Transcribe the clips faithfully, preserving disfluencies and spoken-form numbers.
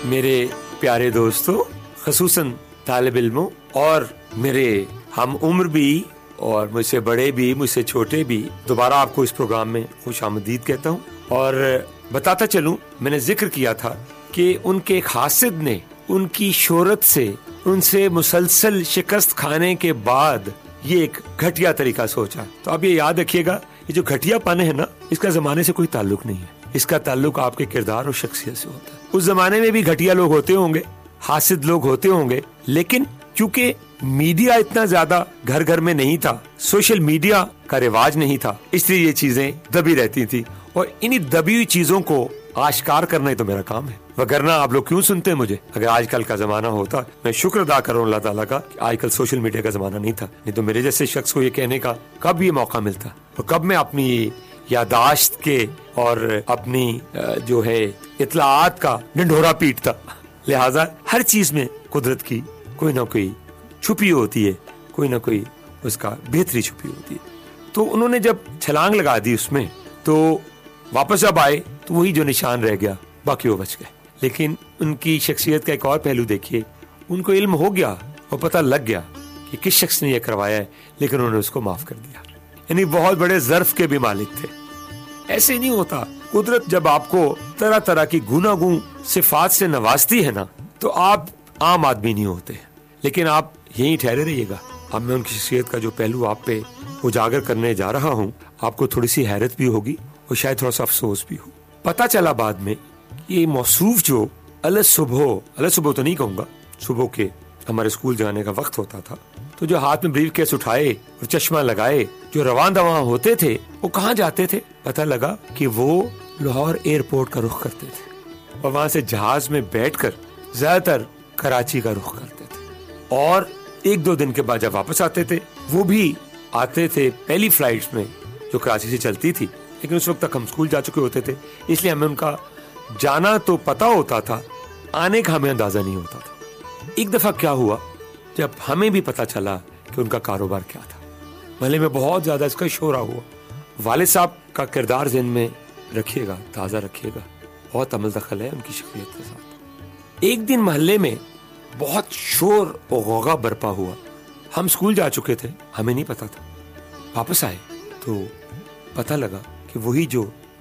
میرے پیارے دوستوں, خصوصاً طالب علموں اور میرے ہم عمر بھی اور مجھ سے بڑے بھی مجھ سے چھوٹے بھی, دوبارہ آپ کو اس پروگرام میں خوش آمدید کہتا ہوں. اور بتاتا چلوں, میں نے ذکر کیا تھا کہ ان کے ایک حاسد نے ان کی شہرت سے, ان سے مسلسل شکست کھانے کے بعد یہ ایک گھٹیا طریقہ سوچا. تو آپ یہ یاد رکھیے گا, یہ جو گھٹیا پن ہے نا, اس کا زمانے سے کوئی تعلق نہیں ہے, اس کا تعلق آپ کے کردار اور شخصیت سے ہوتا ہے. اس زمانے میں بھی گھٹیا لوگ ہوتے ہوں گے, حاسد لوگ ہوتے ہوں گے, لیکن چونکہ میڈیا اتنا زیادہ گھر گھر میں نہیں تھا, سوشل میڈیا کا رواج نہیں تھا, اس لیے یہ چیزیں دبی رہتی تھی. اور انہی دبی ہوئی چیزوں کو آشکار کرنا ہی تو میرا کام ہے, وگرنہ آپ لوگ کیوں سنتے ہیں مجھے؟ اگر آج کل کا زمانہ ہوتا, میں شکر ادا کروں اللہ تعالیٰ کا کہ آج کل سوشل میڈیا کا زمانہ نہیں تھا, نہیں تو میرے جیسے شخص کو یہ کہنے کا کب یہ موقع ملتا, اور کب میں اپنی یاداشت کے اور اپنی جو ہے اطلاعات کا ڈنڈورا پیٹتا. لہٰذا ہر چیز میں قدرت کی کوئی نہ کوئی چھپی ہوتی ہے, کوئی نہ کوئی اس کا بہتری چھپی ہوتی ہے. تو انہوں نے جب چھلانگ لگا دی اس میں, تو واپس جب آئے تو وہی جو نشان رہ گیا, باقی وہ بچ گئے. لیکن ان کی شخصیت کا ایک اور پہلو دیکھیے, ان کو علم ہو گیا اور پتہ لگ گیا کہ کس شخص نے یہ کروایا ہے, لیکن انہوں نے اس کو معاف کر دیا. یعنی بہت بڑے ظرف کے بھی مالک تھے. ایسے نہیں ہوتا, قدرت جب آپ کو طرح طرح کی گوناگون صفات سے نوازتی ہے نا, تو آپ عام آدمی نہیں ہوتے, لیکن آپ یہیں ٹھہرے رہیے گا. اب میں ان کی شخصیت کا جو پہلو آپ پہ اجاگر کرنے جا رہا ہوں, آپ کو تھوڑی سی حیرت بھی ہوگی اور شاید تھوڑا سا افسوس بھی ہو. پتا چلا بعد میں یہ موصوف جو الگ صبح الگ صبح تو نہیں کہوں گا, صبح کے ہمارے اسکول جانے کا وقت ہوتا تھا, تو جو ہاتھ میں بریف کیس اٹھائے اور چشمہ لگائے جو رواں دواں ہوتے تھے, وہ کہاں جاتے تھے؟ پتہ لگا کہ وہ لاہور ایئرپورٹ کا رخ کرتے تھے, اور وہاں سے جہاز میں بیٹھ کر زیادہ تر کراچی کا رخ کرتے تھے. اور ایک دو دن کے بعد جب واپس آتے تھے, وہ بھی آتے تھے پہلی فلائٹس میں جو کراچی سے چلتی تھی, لیکن اس وقت تک ہم اسکول جا چکے ہوتے تھے, اس لیے ہمیں ان کا جانا تو پتا ہوتا تھا, آنے کا ہمیں اندازہ نہیں ہوتا تھا. ایک دفعہ کیا ہوا, جب ہمیں بھی پتا چلا کہ ان کا کاروبار کیا تھا, محلے میں بہت زیادہ اس کا شورا ہوا. والد صاحب کا کردار ذہن میں رکھیے گا, تازہ رکھیے گا, بہت عمل دخل ہے ان کی شخصیت کے ساتھ. ایک دن محلے میں بہت شور و غوغا برپا ہوا. ہم اسکول جا چکے تھے, ہمیں نہیں پتا تھا. واپس آئے تو پتہ لگا کہ وہی جو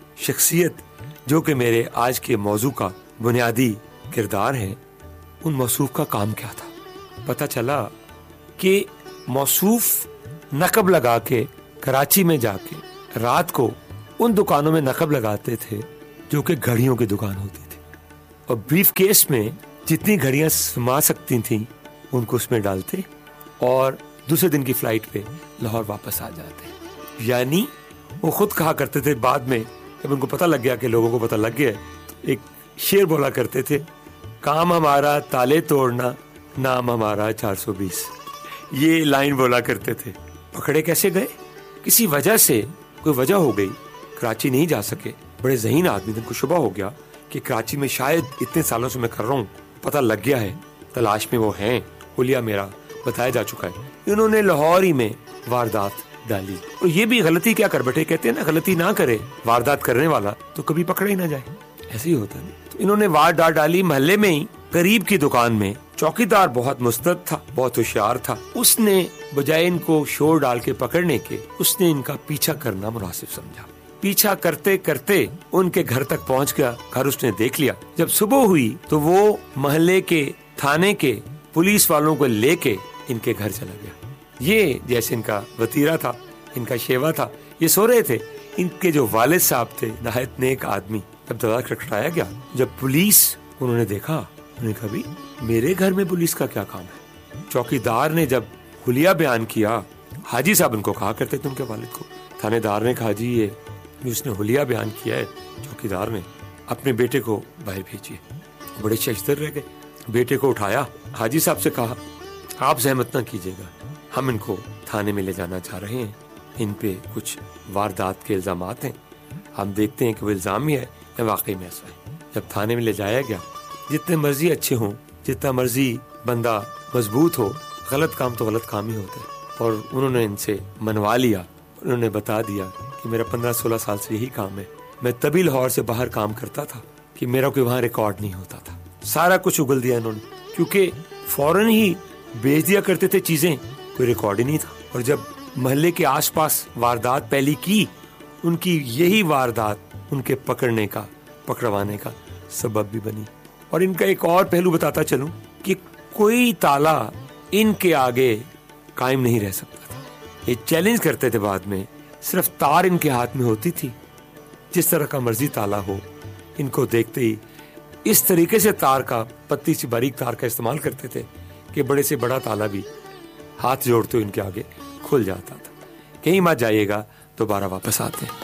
شخصیت جو کہ میرے آج کے موضوع کا بنیادی کردار ہے, ان موصوف کا کام کیا تھا. پتہ چلا کہ موصوف نقب لگا کے کراچی میں جا کے رات کو ان دکانوں میں نقب لگاتے تھے جو کہ گھڑیوں کی دکان ہوتی تھی, اور بریف کیس میں جتنی گھڑیاں سما سکتی تھیں ان کو اس میں ڈالتے, اور دوسرے دن کی فلائٹ پہ لاہور واپس آ جاتے. یعنی وہ خود کہا کرتے تھے, بعد میں جب ان کو پتہ لگ گیا کہ لوگوں کو پتہ لگ گیا, ایک شعر بولا کرتے تھے, کام ہمارا تالے توڑنا, نام ہمارا چار سو بیس. یہ لائن بولا کرتے تھے. پکڑے کیسے گئے؟ کسی وجہ سے کوئی وجہ ہو گئی, کراچی نہیں جا سکے. بڑے ذہین آدمی تھے, ان کو شبہ ہو گیا کہ کراچی میں شاید اتنے سالوں سے میں کر رہا ہوں, پتہ لگ گیا ہے, تلاش میں وہ ہیں, حلیہ میرا بتایا جا چکا ہے. انہوں نے لاہور ہی میں واردات ڈالی. اور یہ بھی غلطی کیا کر بیٹھے, کہتے ہیں نا غلطی نہ کرے واردات کرنے والا تو کبھی پکڑا ہی نہ جائے, ایسے ہی ہوتا ہے. تو انہوں نے واردات ڈالی محلے میں ہی, قریب کی دکان میں. چوکیدار بہت مستعد تھا, بہت ہوشیار تھا. اس نے بجائے ان کو شور ڈال کے پکڑنے کے, اس نے ان کا پیچھا کرنا مناسب سمجھا. پیچھا کرتے کرتے ان کے گھر تک پہنچ گیا. گھر اس نے دیکھ لیا. جب صبح ہوئی تو وہ محلے کے تھانے کے پولیس والوں کو لے کے ان کے گھر چلا گیا. یہ جیسے ان کا وطیرہ تھا, ان کا شیوا تھا, یہ سو رہے تھے. ان کے جو والد صاحب تھے, نہایت نیک آدمی, جب دروازہ کھٹکھٹایا گیا, جب پولیس انہوں نے دیکھا, انہوں نے کہا بھی میرے گھر میں پولیس کا کیا کام ہے. چوکیدار نے جب حلیہ بیان کیا, حاجی صاحب ان کو کہا کرتے تھے ان کے والد کو, تھانے دار نے کہا جی یہ اس نے حلیہ بیان کیا ہے چوکیدار نے, اپنے بیٹے کو باہر بھیجیے. بڑے ششدر رہ گئے. بیٹے کو اٹھایا, حاجی صاحب سے کہا آپ زحمت نہ کیجیے گا, ہم ان کو تھانے میں لے جانا چاہ رہے ہیں, ان پہ کچھ واردات کے الزامات ہیں, ہم دیکھتے ہیں کہ وہ الزام ہی ہے یا واقعی میں ایسا ہے. جب تھانے میں لے جایا گیا, جتنے مرضی اچھے ہوں, جتنا مرضی بندہ مضبوط ہو, غلط کام تو غلط کام ہی ہوتا ہے. اور انہوں نے ان سے منوا لیا. انہوں نے بتا دیا کہ میرا پندرہ سولہ سال سے یہی کام ہے, میں تبھی لاہور سے باہر کام کرتا تھا کہ میرا کوئی وہاں ریکارڈ نہیں ہوتا تھا. سارا کچھ اگل دیا انہوں نے, کیونکہ فوراً ہی بیچ دیا کرتے تھے چیزیں, کوئی ریکارڈ ہی نہیں تھا. اور جب محلے کے آس پاس واردات پہلی کی, ان کی یہی واردات ان کے پکڑنے کا پکڑوانے کا سبب بھی بنی. اور ان کا ایک اور پہلو بتاتا چلوں کہ کوئی تالا ان کے آگے قائم نہیں رہ سکتا تھا. یہ چیلنج کرتے تھے بعد میں, صرف تار ان کے ہاتھ میں ہوتی تھی, جس طرح کا مرضی تالا ہو, ان کو دیکھتے ہی اس طریقے سے تار کا, پتلی سی باریک تار کا استعمال کرتے تھے کہ بڑے سے بڑا تالا بھی ہاتھ جوڑتے ان کے آگے کھل جاتا تھا. کہیں مت جائیے گا, دوبارہ واپس آتے ہیں.